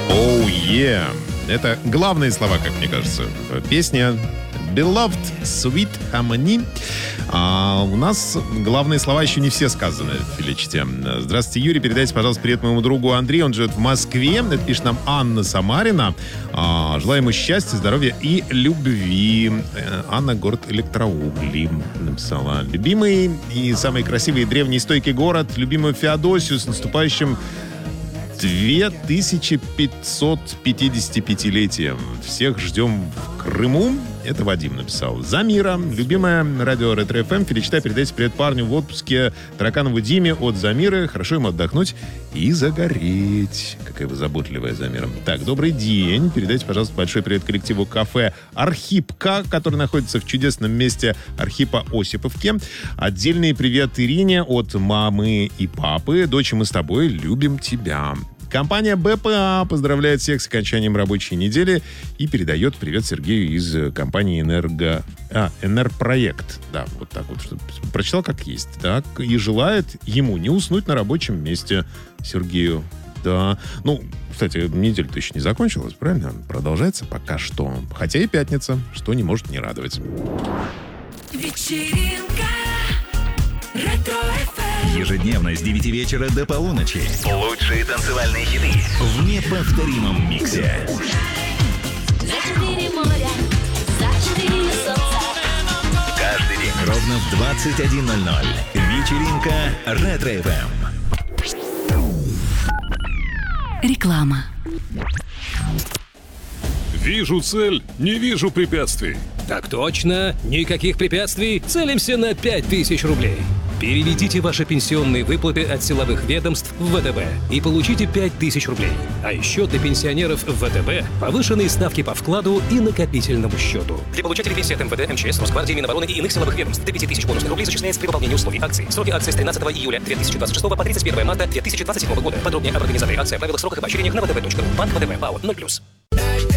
Oh yeah. Это главные слова, как мне кажется. Песня Beloved Sweet Harmony. А у нас главные слова еще не все сказаны в филичте. Здравствуйте, Юрий. Передайте, пожалуйста, привет моему другу Андрею. Он живет в Москве. Это пишет нам Анна Самарина. Желаю ему счастья, здоровья и любви. Анна, город Электроугли, написала. Любимый и самый красивый и древний стойкий город. Любимую Феодосию с наступающим 2555-летием. Всех ждем в Крыму. Это Вадим написал. Замира. Любимая радио Ретро-ФМ. Перечитай, передайте привет парню в отпуске Тараканову Диме от Замиры. Хорошо ему отдохнуть и загореть. Какая вы заботливая, Замира. Так, добрый день. Передайте, пожалуйста, большой привет коллективу кафе «Архипка», который находится в чудесном месте Архипа Осиповки. Отдельный привет Ирине от мамы и папы. Дочь, мы с тобой любим тебя. Компания БПА поздравляет всех с окончанием рабочей недели и передает привет Сергею из компании Энерпроект. Да, вот так вот, что прочитал как есть. Так, и желает ему не уснуть на рабочем месте Сергею. Да. Ну, кстати, неделя-то еще не закончилась, правильно? Продолжается пока что. Хотя и пятница, что не может не радовать. Вечеринка Ретро-ФМ. Ежедневно с 9 вечера до полуночи. Лучшие танцевальные хиты в неповторимом миксе. За 4 моря, за 4 солнца. Каждый день ровно в 21:00. Вечеринка Ретро-ФМ. Реклама. Вижу цель, не вижу препятствий. Так точно, никаких препятствий, целимся на 5000 рублей. Переведите ваши пенсионные выплаты от силовых ведомств в ВТБ и получите 5000 рублей. А еще для пенсионеров в ВТБ повышенные ставки по вкладу и накопительному счету. Для получателей пенсии от МВД, МЧС, Росгвардии, Минобороны и иных силовых ведомств до 5000 бонусных рублей зачисляется при выполнении условий акций. Сроки акции с 13 июля 2026 по 31 марта 2027 года. Подробнее об организации акции, о правилах, сроках и поощрениях на vtb.ru. Банк ВТБ. ПАО 0+.